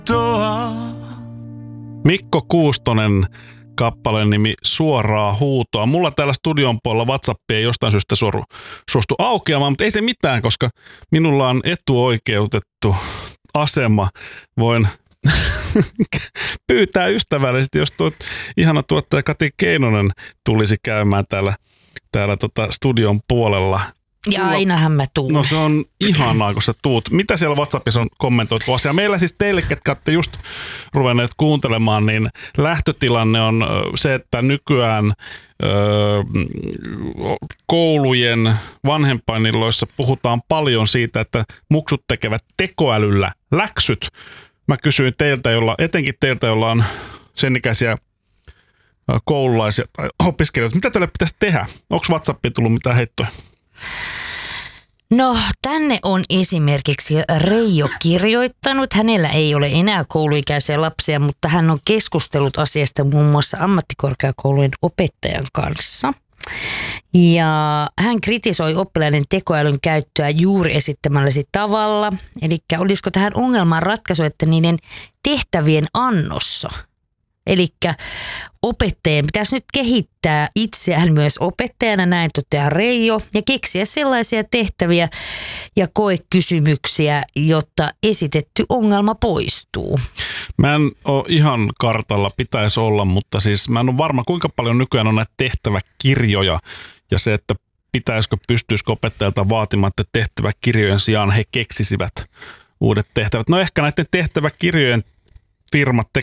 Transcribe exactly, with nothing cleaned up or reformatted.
Mikko Kuustonen, kappaleen nimi Suoraa huutoa. Mulla täällä studion puolella WhatsApp ei jostain syystä suoru, suostu aukeamaan, mutta ei se mitään, koska minulla on etuoikeutettu asema. Voin pyytää ystävällisesti, jos tuo ihana tuottaja Kati Keinonen tulisi käymään täällä, täällä tota studion puolella. Ja ainahan mä tuun. No se on ihanaa, kun sä tuut. Mitä siellä WhatsAppissa on kommentoitu asiaa? Meillä siis teille, ketkä olette just ruvenneet kuuntelemaan, niin lähtötilanne on se, että nykyään ö, koulujen vanhempainilloissa puhutaan paljon siitä, että muksut tekevät tekoälyllä läksyt. Mä kysyin teiltä, jolla, etenkin teiltä, jolla on sen ikäisiä koululaisia tai opiskelijoita, mitä teille pitäisi tehdä? Onko WhatsAppiin tullut mitään heittoja? No tänne on esimerkiksi Reijo kirjoittanut. Hänellä ei ole enää kouluikäisiä lapsia, mutta hän on keskustellut asiasta muun muassa ammattikorkeakoulujen opettajan kanssa. Ja hän kritisoi oppilaiden tekoälyn käyttöä juuri esittämälläsi tavalla. Eli olisiko tähän ongelmaan ratkaisu, että niiden tehtävien annossa, eli opettajien pitäisi nyt kehittää itseään myös opettajana, näin toteaa Reijo, ja keksiä sellaisia tehtäviä ja koekysymyksiä, jotta esitetty ongelma poistuu. Mä en ole ihan kartalla, pitäisi olla, mutta siis mä en ole varma, kuinka paljon nykyään on näitä tehtäväkirjoja ja se, että pitäisikö, pystyisikö opettajalta vaatimaan, että tehtäväkirjojen sijaan he keksisivät uudet tehtävät. No ehkä näiden tehtäväkirjojen firmat te-